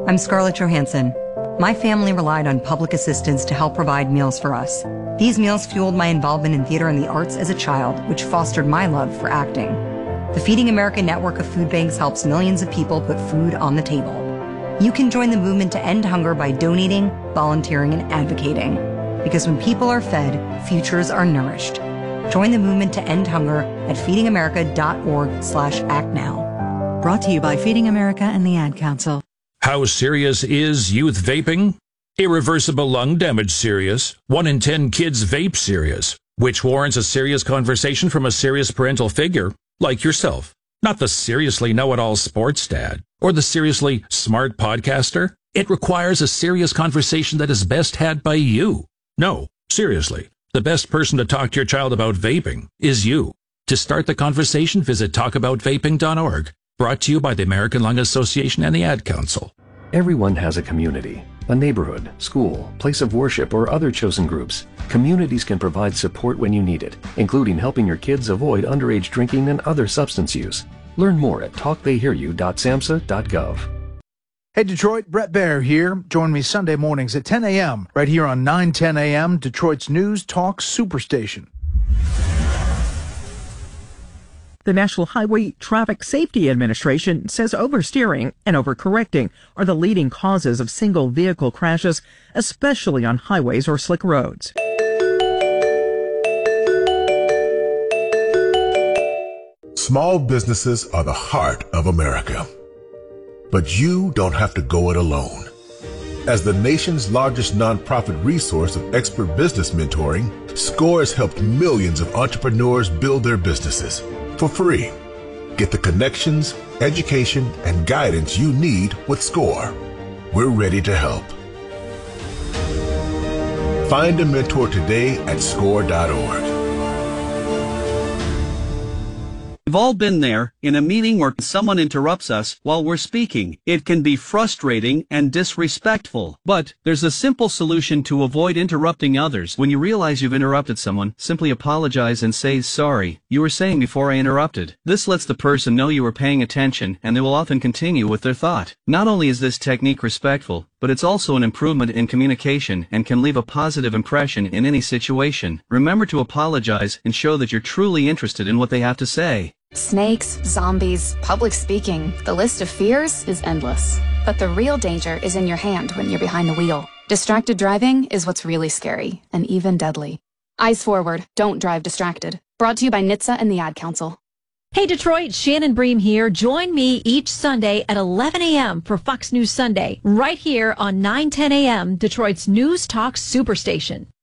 I'm Scarlett Johansson. My family relied on public assistance to help provide meals for us. These meals fueled my involvement in theater and the arts as a child, which fostered my love for acting. The Feeding America network of food banks helps millions of people put food on the table. You can join the movement to end hunger by donating, volunteering, and advocating. Because when people are fed, futures are nourished. Join the movement to end hunger at feedingamerica.org/actnow. Brought to you by Feeding America and the Ad Council. How serious is youth vaping? Irreversible lung damage serious. 1 in 10 kids vape serious, which warrants a serious conversation from a serious parental figure, like yourself. Not the seriously know-it-all sports dad or the seriously smart podcaster. It requires a serious conversation that is best had by you. No, seriously, the best person to talk to your child about vaping is you. To start the conversation, visit talkaboutvaping.org. Brought to you by the American Lung Association and the Ad Council. Everyone has a community, a neighborhood, school, place of worship, or other chosen groups. Communities can provide support when you need it, including helping your kids avoid underage drinking and other substance use. Learn more at talktheyhearyou.samhsa.gov. Hey Detroit, Brett Baer here. Join me Sunday mornings at 10 a.m. right here on 910 a.m. Detroit's News Talk Superstation. The National Highway Traffic Safety Administration says oversteering and overcorrecting are the leading causes of single vehicle crashes, especially on highways or slick roads. Small businesses are the heart of America. But you don't have to go it alone. As the nation's largest nonprofit resource of expert business mentoring, SCORE has helped millions of entrepreneurs build their businesses for free. Get the connections, education, and guidance you need with SCORE. We're ready to help. Find a mentor today at score.org. We've all been there, in a meeting where someone interrupts us while we're speaking. It can be frustrating and disrespectful. But there's a simple solution to avoid interrupting others. When you realize you've interrupted someone, simply apologize and say, "Sorry, you were saying before I interrupted." This lets the person know you were paying attention, and they will often continue with their thought. Not only is this technique respectful, but it's also an improvement in communication and can leave a positive impression in any situation. Remember to apologize and show that you're truly interested in what they have to say. Snakes, zombies, public speaking, the list of fears is endless. But the real danger is in your hand when you're behind the wheel. Distracted driving is what's really scary, and even deadly. Eyes forward, don't drive distracted. Brought to you by NHTSA and the Ad Council. Hey Detroit, Shannon Bream here. Join me each Sunday at 11 a.m. for Fox News Sunday, right here on 910 a.m., Detroit's News Talk Superstation.